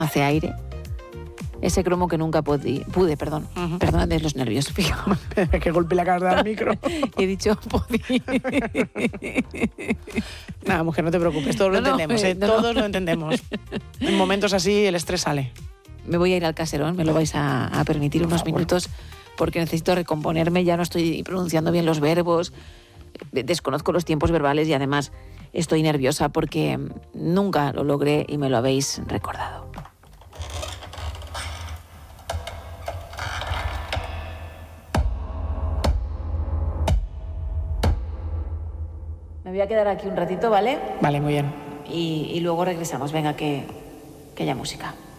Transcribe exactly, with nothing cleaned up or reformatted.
hace aire. Ese cromo que nunca pude, pude perdón. Uh-huh. Perdón de los nervios, fijo. Que golpe la cara del micro. He dicho podí. Nada, mujer, no te preocupes, todos no, lo entendemos, no, ¿eh? No, todos no. lo entendemos. En momentos así el estrés sale. Me voy a ir al caserón, me lo vais a, a permitir unos minutos, porque necesito recomponerme, ya no estoy pronunciando bien los verbos, desconozco los tiempos verbales y además estoy nerviosa porque nunca lo logré y me lo habéis recordado. Me voy a quedar aquí un ratito, ¿vale? Vale, muy bien. Y, y luego regresamos. Venga, que, que haya música.